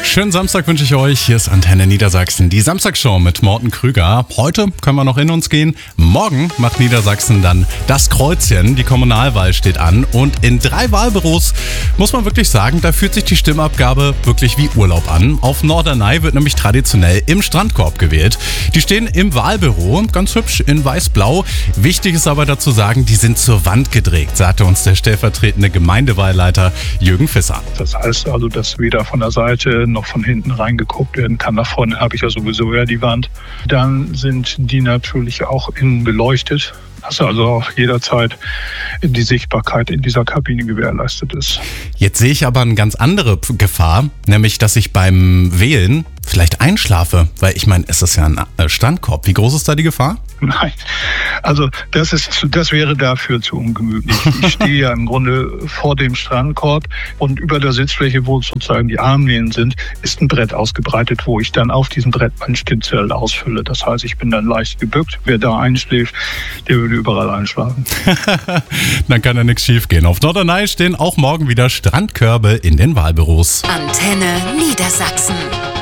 Schönen Samstag wünsche ich euch. Hier ist Antenne Niedersachsen, die Samstagsshow mit Morten Krüger. Heute können wir noch in uns gehen. Morgen macht Niedersachsen dann das Kreuzchen. Die Kommunalwahl steht an. Und in 3 Wahlbüros muss man wirklich sagen, da fühlt sich die Stimmabgabe wirklich wie Urlaub an. Auf Norderney wird nämlich traditionell im Strandkorb gewählt. Die stehen im Wahlbüro, ganz hübsch in weiß-blau. Wichtig ist aber dazu sagen, die sind zur Wand gedreht, sagte uns der stellvertretende Gemeindewahlleiter Jürgen Fisser. Das heißt also, dass weder von der Seite noch von hinten reingeguckt werden kann. Nach vorne habe ich ja sowieso ja die Wand. Dann sind die natürlich auch innen beleuchtet, dass also auch jederzeit die Sichtbarkeit in dieser Kabine gewährleistet ist. Jetzt sehe ich aber eine ganz andere Gefahr, nämlich dass ich beim Wählen vielleicht einschlafe, weil ich meine, es ist ja ein Strandkorb. Wie groß ist da die Gefahr? Nein, also das wäre dafür zu ungemütlich. Ich stehe ja im Grunde vor dem Strandkorb und über der Sitzfläche, wo sozusagen die Armlehnen sind, ist ein Brett ausgebreitet, wo ich dann auf diesem Brett mein Stimmzettel ausfülle. Das heißt, ich bin dann leicht gebückt. Wer da einschläft, der würde überall einschlafen. Dann kann ja nichts schief gehen. Auf Norderney stehen auch morgen wieder Strandkörbe in den Wahlbüros. Antenne Niedersachsen.